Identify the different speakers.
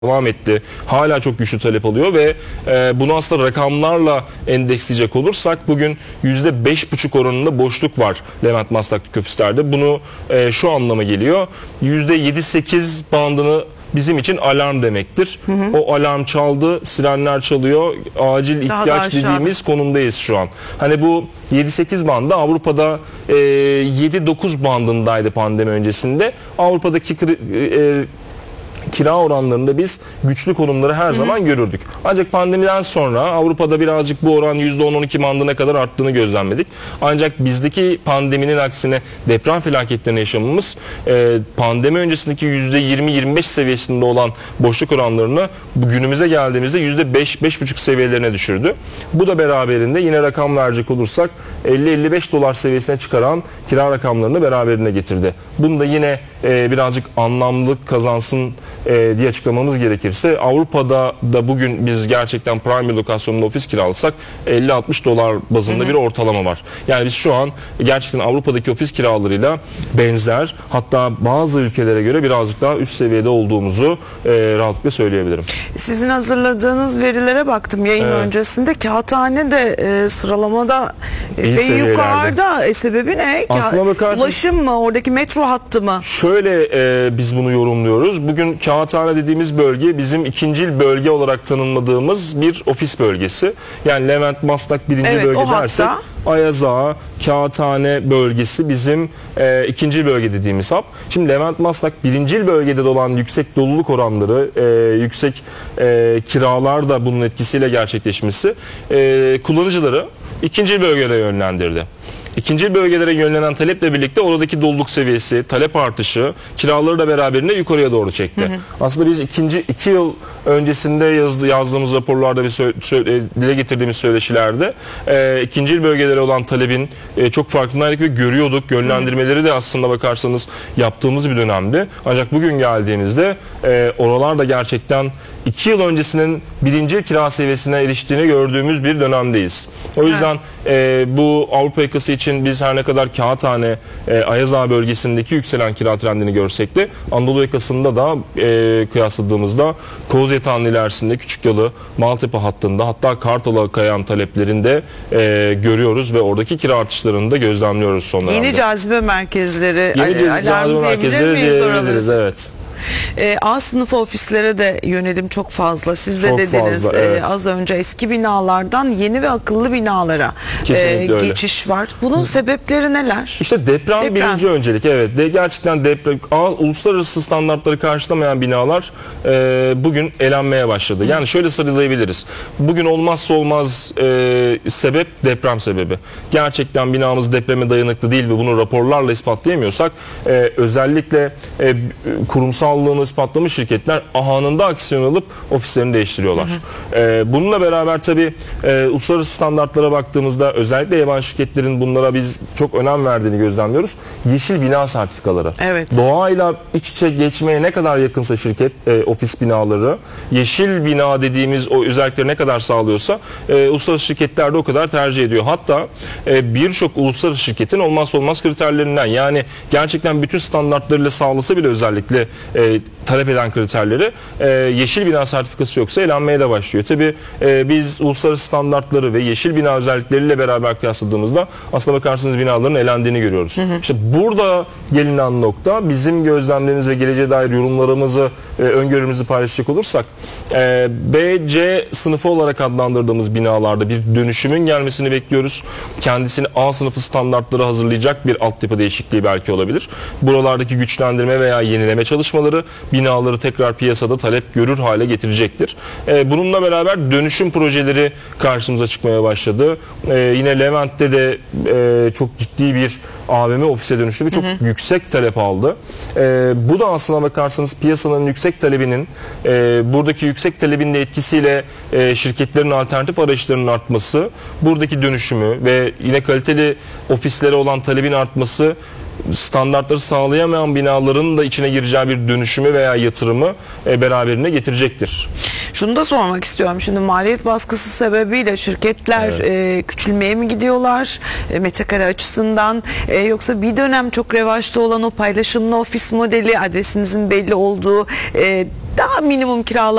Speaker 1: devam etti. Hala çok güçlü talep alıyor ve bunu aslında rakamlarla endeksleyecek olursak bugün %5,5 oranında boşluk var Levent Maslak'taki ofislerde. Bunu şu anlama geliyor. %7-8 bandını bizim için alarm demektir. O alarm çaldı, sirenler çalıyor, acil ihtiyaç dediğimiz konumdayız şu an. Hani bu 7-8 bandı Avrupa'da 7-9 bandındaydı pandemi öncesinde. Avrupa'daki kira oranlarında biz güçlü konumları her zaman görürdük. Ancak pandemiden sonra Avrupa'da birazcık bu oran %10-12 bandına kadar arttığını gözlemledik. Ancak bizdeki pandeminin aksine deprem felaketlerini yaşamamız pandemi öncesindeki %20-25 seviyesinde olan boşluk oranlarını bugünümüze geldiğimizde %5-5,5 seviyelerine düşürdü. Bu da beraberinde yine rakam verecek olursak 50-55 dolar seviyesine çıkaran kira rakamlarını beraberine getirdi. Bunu da yine birazcık anlamlılık kazansın diye açıklamamız gerekirse Avrupa'da da bugün biz gerçekten prime bir lokasyonunda ofis kiralasak 50-60 dolar bazında bir ortalama var. Yani biz şu an gerçekten Avrupa'daki ofis kiralarıyla benzer, hatta bazı ülkelere göre birazcık daha üst seviyede olduğumuzu rahatlıkla söyleyebilirim.
Speaker 2: Sizin hazırladığınız verilere baktım yayın öncesinde. Kağıthane de sıralamada ve yukarıda. Sebebi ne? Ulaşım mı? Oradaki metro hattı mı?
Speaker 1: Şöyle biz bunu yorumluyoruz. Bugün Kağıthane dediğimiz bölge bizim ikincil bölge olarak tanımladığımız bir ofis bölgesi. Yani Levent Maslak birinci bölge dersek Ayaz Ağa, Kağıthane bölgesi bizim ikinci bölge dediğimiz hap. Şimdi Levent Maslak birincil bölgede olan yüksek doluluk oranları, yüksek kiralar da bunun etkisiyle gerçekleşmesi kullanıcıları ikinci bölgede yönlendirdi. İkinci bölgelere yönlenen taleple birlikte oradaki doluluk seviyesi, talep artışı, kiraları da beraberinde yukarıya doğru çekti. Aslında biz 2 yıl öncesinde yazdığımız raporlarda dile getirdiğimiz söyleşilerde ikinci bölgelere olan talebin çok farkındaydık ve görüyorduk. Yönlendirmeleri de aslında bakarsanız yaptığımız bir dönemdi. Ancak bugün geldiğimizde oralarda gerçekten 2 yıl öncesinin birinci kira seviyesine eriştiğini gördüğümüz bir dönemdeyiz. O yüzden bu Avrupa yakası için biz her ne kadar Kağıthane, Ayaz Ağa bölgesindeki yükselen kira trendini görsek de Anadolu yakasında da kıyasladığımızda Kozyatağı'nın ilerisinde Küçükyalı, Maltepe hattında, hatta Kartal'a kayan taleplerinde görüyoruz ve oradaki kira artışlarını da gözlemliyoruz son dönemde.
Speaker 2: Yeni cazibe merkezleri,
Speaker 1: cazibe merkezleri diyebiliriz, evet.
Speaker 2: A sınıfı ofislere de yönelim çok fazla. Siz de çok dediniz fazla, az önce eski binalardan yeni ve akıllı binalara geçiş var. Bunun sebepleri neler?
Speaker 1: İşte deprem birinci öncelik. Evet, gerçekten deprem, uluslararası standartları karşılamayan binalar bugün elenmeye başladı. Yani şöyle sıralayabiliriz. Bugün olmazsa olmaz sebep deprem sebebi. Gerçekten binamız depreme dayanıklı değil ve bunu raporlarla ispatlayamıyorsak özellikle kurumsallığını ispatlamış şirketler anında aksiyon alıp ofislerini değiştiriyorlar. Bununla beraber tabii uluslararası standartlara baktığımızda özellikle yabancı şirketlerin bunlara biz çok önem verdiğini gözlemliyoruz. Yeşil bina sertifikaları. Doğayla iç içe geçmeye ne kadar yakınsa şirket, ofis binaları, yeşil bina dediğimiz o özellikleri ne kadar sağlıyorsa uluslararası şirketler de o kadar tercih ediyor. Hatta birçok uluslararası şirketin olmazsa olmaz kriterlerinden, yani gerçekten bütün standartlarıyla sağlasa bile özellikle talep eden kriterleri yeşil bina sertifikası yoksa elenmeye de başlıyor. Tabii biz uluslararası standartları ve yeşil bina özellikleriyle beraber kıyasladığımızda aslına bakarsanız binaların elendiğini görüyoruz. İşte burada gelinen nokta, bizim gözlemlerimiz ve geleceğe dair yorumlarımızı, öngörümüzü paylaşacak olursak B, C sınıfı olarak adlandırdığımız binalarda bir dönüşümün gelmesini bekliyoruz. Kendisini A sınıfı standartları hazırlayacak bir altyapı değişikliği belki olabilir. Buralardaki güçlendirme veya yenileme çalışmaları binaları tekrar piyasada talep görür hale getirecektir. Bununla beraber dönüşüm projeleri karşımıza çıkmaya başladı. Yine Levent'te de çok ciddi bir AVM ofise dönüştü ve çok yüksek talep aldı. Bu da aslına bakarsanız piyasanın yüksek talebinin, buradaki yüksek talebin de etkisiyle şirketlerin alternatif arayışlarının artması, buradaki dönüşümü ve yine kaliteli ofislere olan talebin artması standartları sağlayamayan binaların da içine gireceği bir dönüşümü veya yatırımı beraberine getirecektir.
Speaker 2: Şunu da sormak istiyorum. Şimdi maliyet baskısı sebebiyle şirketler küçülmeye mi gidiyorlar? Metrekare açısından yoksa bir dönem çok revaçta olan o paylaşımlı ofis modeli, adresinizin belli olduğu daha minimum kiralar